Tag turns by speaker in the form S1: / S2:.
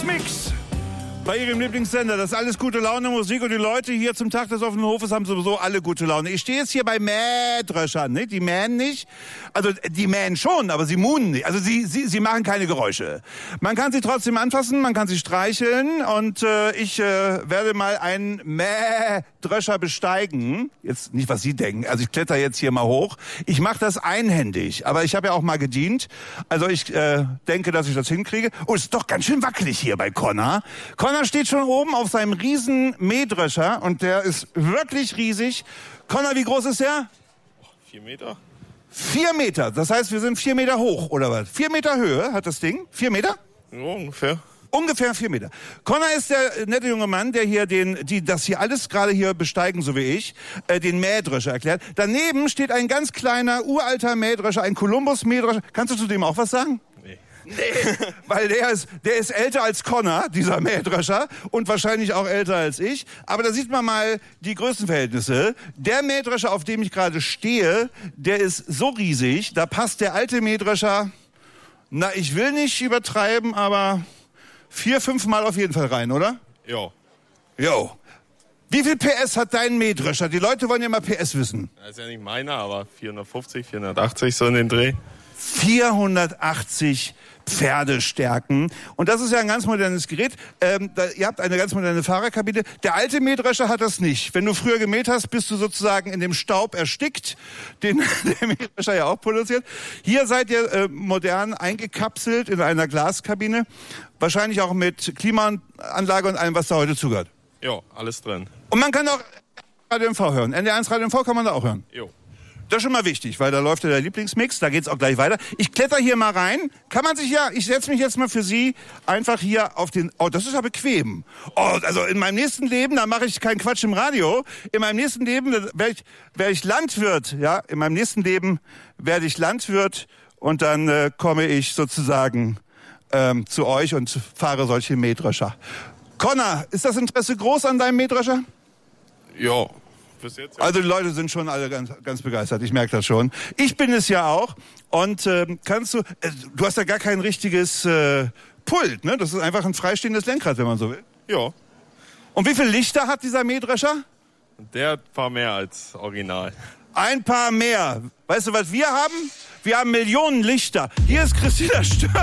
S1: Mix bei Ihrem Lieblingssender. Das ist alles gute Laune Musik und die Leute hier zum Tag des offenen Hofes haben sowieso alle gute Laune. Ich stehe jetzt hier bei Mähdröschern, ne? Die mähen nicht. Also die mähen schon, aber sie muhen nicht. Also sie machen keine Geräusche. Man kann sie trotzdem anfassen, man kann sie streicheln und ich werde mal einen Mähdröscher besteigen. Jetzt nicht, was Sie denken. Also ich kletter jetzt hier mal hoch. Ich mache das einhändig, aber ich habe ja auch mal gedient. Also ich denke, dass ich das hinkriege. Oh, es ist doch ganz schön wackelig hier bei Connor. Connor steht schon oben auf seinem riesen Mähdrescher und der ist wirklich riesig. Connor, wie groß ist der?
S2: 4 Meter.
S1: 4 Meter, das heißt, wir sind 4 Meter hoch, oder was? 4 Meter Höhe hat das Ding? 4 Meter?
S2: Ja, ungefähr.
S1: Ungefähr 4 Meter. Connor ist der nette junge Mann, der hier das hier alles gerade hier besteigen, so wie ich, den Mähdrescher erklärt. Daneben steht ein ganz kleiner, uralter Mähdrescher, ein Columbus-Mähdrescher. Kannst du zu dem auch was sagen?
S2: Nee.
S1: Nee, weil der ist älter als Connor, dieser Mähdrescher, und wahrscheinlich auch älter als ich. Aber da sieht man mal die Größenverhältnisse. Der Mähdrescher, auf dem ich gerade stehe, der ist so riesig, da passt der alte Mähdrescher, na, ich will nicht übertreiben, aber 4-5 Mal auf jeden Fall rein, oder?
S2: Ja.
S1: Jo. Wie viel PS hat dein Mähdrescher? Die Leute wollen ja mal PS wissen.
S2: Das ist ja nicht meiner, aber 450, 480 so in den Dreh.
S1: 480 Pferdestärken. Und das ist ja ein ganz modernes Gerät. Ihr habt eine ganz moderne Fahrerkabine. Der alte Mähdrescher hat das nicht. Wenn du früher gemäht hast, bist du sozusagen in dem Staub erstickt, den der Mähdrescher ja auch produziert. Hier seid ihr modern eingekapselt in einer Glaskabine. Wahrscheinlich auch mit Klimaanlage und allem, was da heute zugehört.
S2: Ja, alles drin.
S1: Und man kann auch Radio MV hören. NDR1 Radio MV kann man da auch hören.
S2: Jo.
S1: Das ist schon mal wichtig, weil da läuft ja der Lieblingsmix, da geht's auch gleich weiter. Ich kletter hier mal rein. Kann man sich ich setze mich jetzt mal für Sie einfach hier auf den, oh, das ist ja bequem. Oh, also in meinem nächsten Leben, da mache ich keinen Quatsch im Radio. In meinem nächsten Leben werde ich Landwirt, ja. In meinem nächsten Leben werde ich Landwirt und dann komme ich sozusagen zu euch und fahre solche Mähdrescher. Connor, ist das Interesse groß an deinem Mähdrescher?
S2: Ja. Bis jetzt, ja.
S1: Also die Leute sind schon alle ganz begeistert, ich merke das schon. Ich bin es ja auch. Und kannst du hast ja gar kein richtiges Pult, ne? Das ist einfach ein freistehendes Lenkrad, wenn man so will.
S2: Ja.
S1: Und wie viele Lichter hat dieser Mähdrescher?
S2: Der hat ein paar mehr als original.
S1: Ein paar mehr. Weißt du, was wir haben? Wir haben Millionen Lichter. Hier ist Christina Stör.